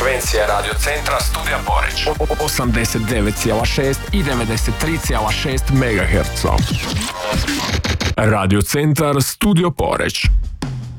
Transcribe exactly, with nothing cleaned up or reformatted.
frekvencije Radio Centra Studija Poreć. osamdeset devet zarez šest i devedeset tri zarez šest megaherca. Radio Centar Studio Poreć.